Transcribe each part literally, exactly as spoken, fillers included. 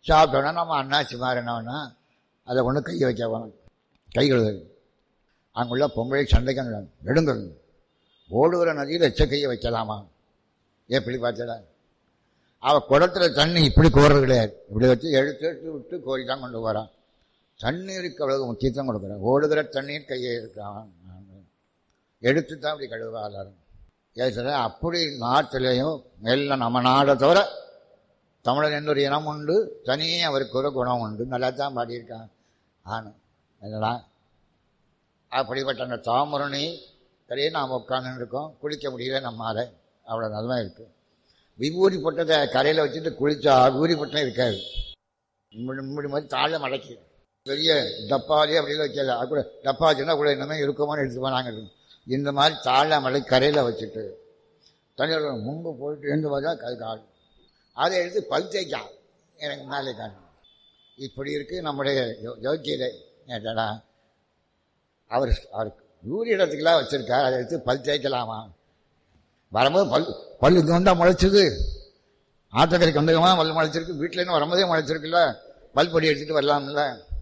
சாப்பிட்டோன்னா நம்ம அண்ணாச்சி மாதிரி என்னன்னா அதை கொண்டு கை வைக்க போனோம். கை கழுது அங்குள்ள பொம்பளை சண்டைக்கு எடுங்க, ஓடுகிற நதியில் எச்ச கையை வைக்கலாமா? எப்படி பார்த்தடா? அவள் குடத்துல தண்ணி இப்படி கோர்றது கிடையாது, இப்படி வச்சு எடுத்து எடுத்து விட்டு கோரி தான் கொண்டு போகிறான். தண்ணீருக்கு அவ்வளவு முக்கியத்துவம் கொடுக்குறேன். ஓடுகிற தண்ணீர் கையை இருக்கான், எடுத்து தான் அப்படி கழுவா எல்லாரும். ஏன் அப்படி நாட்டிலையும் எல்லாம் நம்ம நாடை தவிர தமிழன் என்ற ஒரு இனம் உண்டு, தனியே அவருக்கு ஒரு குணம் உண்டு. நல்லா தான் பாடியிருக்கான். ஆனும் என்னடா அப்படிப்பட்ட அந்த தாமரணி கரையே நாம் உட்காந்து இருக்கோம், குளிக்க முடியல நம்மால், அவ்வளோ நல்லா இருக்குது. விபூதி போட்டதை கரையில் வச்சுட்டு குளிச்சா விபூதி போட்டம் இருக்காது, இப்படி மாதிரி தாழ மடக்கி பெரிய டப்பாலே அப்படிலாம் வைக்கல. அது கூட டப்பா வச்சுன்னா கூட என்னமே இருக்குமான்னு எடுத்து போனாங்க. இந்த மாதிரி தாழ மலை கரையில் வச்சுட்டு தண்ணியோட முன்பு போயிட்டு எழுந்து பார்த்தா கை கால் அதை எடுத்து பல் தேய்க்கான் எனக்கு மேலே காணும். இப்படி இருக்குது நம்முடைய யோக்கியதை. ஏட்டடா அவர் அவருக்கு ஊரி இடத்துக்கெல்லாம் வச்சுருக்கார், அதை எடுத்து பல் தேய்க்கலாமா? வரும்போது பல் பல்லுக்கு வந்தால் முளைச்சிது, ஆத்தக்கரைக்கு வந்தகமா பல் முளைச்சிருக்கு, வீட்டிலேருந்து வரும்போதே முளைச்சிருக்குல்ல, பல் பொடி எடுத்துகிட்டு வரலாம்ல.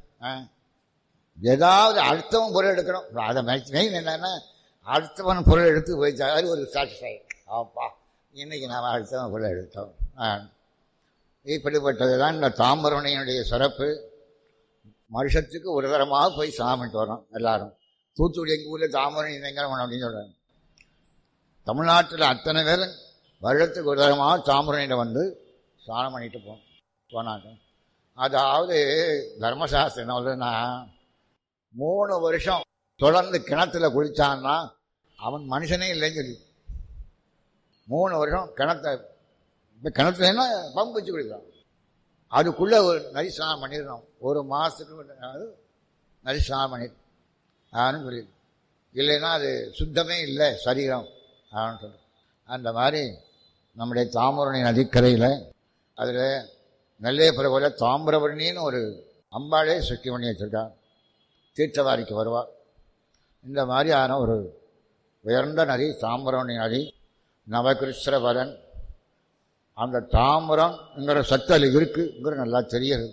ஏதாவது அடுத்தவன் பொருள் எடுக்கணும். அதை மெயின் என்னன்னா அடுத்தவன் பொருள் எடுத்து போயிச்சா அது ஒரு சாட்டிஸ்ஃபை. ஆப்பா இன்னைக்கு நாம் அடுத்தவன் பொருள் எடுத்தோம். இப்படிப்பட்டது தான் இந்த தாம்பரணியினுடைய சிறப்பு. வருஷத்துக்கு ஒரு தரமாக போய் சாமிட்டு வரோம் எல்லாரும். தூத்துக்குடி எங்கள் ஊரில் தாம்பரணி இளைஞரம் அப்படின்னு சொல்கிறாங்க. தமிழ்நாட்டில் அத்தனை பேர் வருடத்துக்கு ஒரு தரமாக தாம்பரணியில் வந்து ஸ்நானம் பண்ணிட்டு போனோம் போனாங்க. அதாவது தர்மசாஸ்திரம் என்ன சொல்றதுன்னா, மூணு வருஷம் தொடர்ந்து கிணத்துல குளிச்சான்னா அவன் மனுஷனே இல்லைன்னு சொல்லி, மூணு வருஷம் கிணத்த இப்போ கிணத்துலன்னா பம்பு வச்சு குளிக்கிறான், அதுக்குள்ளே ஒரு நரி ஸ்நானம் பண்ணிடணும். ஒரு மாதத்துக்கு நரி ஸ்நானம் பண்ணிடு ஆன்னு சொல்லி, இல்லைன்னா அது சுத்தமே இல்லை சரீரம் ஆன்னு சொல்லி. அந்த மாதிரி நம்முடைய தாமிரணி நதிக்கரையில் அதில் நெல்லையப்புற தாமிரபரணின்னு ஒரு அம்பாளே சுற்றி பண்ணி வச்சுருக்காங்க. தீர்த்தவாரிக்கு வருவார். இந்த மாதிரியான ஒரு உயர்ந்த நதி தாமிரபரணி நதி. நவகிருஷ்ணவரன் அந்த தாமிரம்ங்கிற சத்தல் இருக்குங்கிற நல்லா தெரியுது.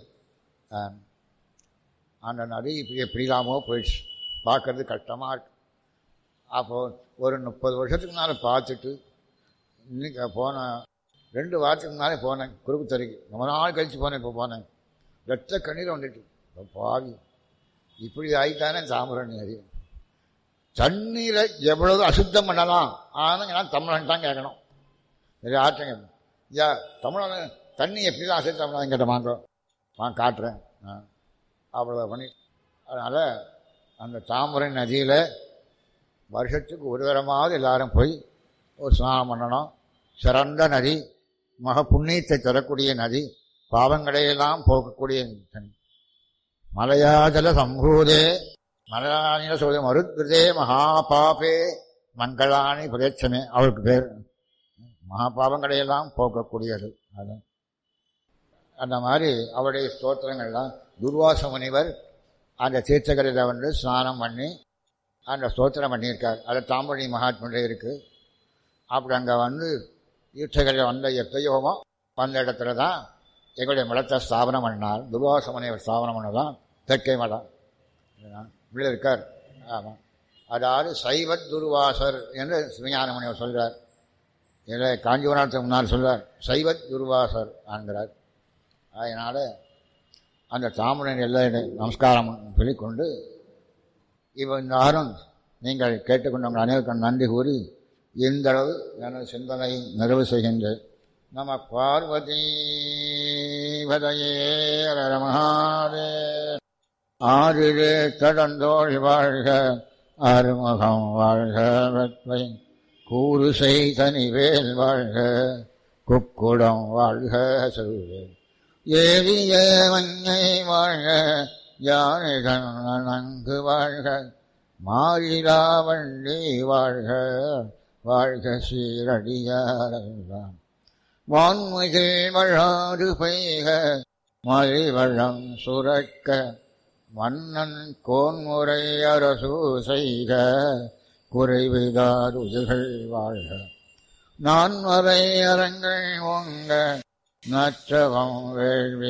அந்த நதி இப்படி எப்படிலாமோ போயிடுச்சு, பார்க்கறது கஷ்டமாக இருக்கு. அப்போது ஒரு முப்பது வருஷத்துக்கு முன்னால் பார்த்துட்டு இன்னைக்கு போன ரெண்டு வாரத்துக்கு முன்னாலே போனேன் குறுக்குத்தறைக்கு. ரொம்ப நாள் கழித்து போனேன். இப்போ போனேன், ரத்த கண்ணீர் வந்துட்டு பாவி இப்படி ஆகிட்டானே தாமிரணி நதி. தண்ணீரை எவ்வளவு அசுத்தம் பண்ணலாம், ஆனால் நான் தமிழன் தான் கேட்கணும். சரி ஆற்றுங்க ஐயா, தமிழன் தண்ணி எப்படி தான் அசுத்தம் பண்ணலாம் கேட்ட வாங்க நான் காட்டுறேன். அவ்வளோ பண்ணி அதனால் அந்த தாமிரணி நதியில் வருஷத்துக்கு ஒரு தரமாவது எல்லாரும் போய் ஒரு ஸ்நானம் பண்ணணும். சிறந்த நதி, மக புண்ணியத்தை தரக்கூடிய நதி, பாவங்களையெல்லாம் போக்கக்கூடிய நதி. மலையாஜல சம்பூதே மலையானில சொல்ல மருத்கிருதே மகாபாபே மங்களானி பிரேட்சமே, அவருக்கு பேர் மகாபாவங்களையெல்லாம் போக்கக்கூடியது. அது அந்த மாதிரி அவருடைய ஸ்தோத்திரங்கள்லாம் துர்வாச முனிவர் அந்த தீர்த்தகரையில் வந்து ஸ்நானம் பண்ணி அந்த ஸ்தோத்திரம் பண்ணியிருக்கார். அது தாம்பரணி மகாத்மனுடைய இருக்குது. அப்படி அங்கே வந்து தீர்த்தகரையில் வந்த எப்பயோமோ வந்த இடத்துல தான் எங்களுடைய மலத்தை ஸ்தாபனம் பண்ணார். துர்வாச முனிவர் ஸ்தாபனம் பண்ணதான் தெற்கை மலம் இப்படி இருக்கார். ஆமாம், அதாவது சைவத் துர்வாசர் என்று சிவஞான முனிவர் சொல்கிறார். இல்லை காஞ்சிபுரத்துக்கு முன்னால் சொல்கிறார் சைவத் துர்வாசர் ஆன்கிறார். அதனால் அந்த தாமிரன் எல்லாம் நமஸ்காரம் சொல்லிக்கொண்டு இப்போ இந்த ஆறும் நீங்கள் கேட்டுக்கொண்டவங்க அனைவருக்கும் நன்றி கூறி இந்த அளவு எனது சிந்தனை நிறைவு செய்கின்றேன். நம பார்வதி பதையே மகாதே. ஆறிலே கடந்தோழி வாழ்க, அருமுகம் வாழ்க, வெப்பை கூறு செய்தனிவேல் வாழ்க, குக்குடம் வாழ்க சொல்வே ஏவிய மஞ்சை வாழ்க, யானைகள் நன்கு வாழ்க, மாறிலா வண்டி வாழ்க, வாழ்க சீரடியாரெல்லாம் வான்மிகில் வழாறு பெய்க, மலிவளம் சுரக்க, மன்னன் கோன்முறை அரசு செய்க, குறைவிதாருகள் வாழ்க, நான் வரை அரங்கள் ஓங்க, நற்றவம் வேள்வி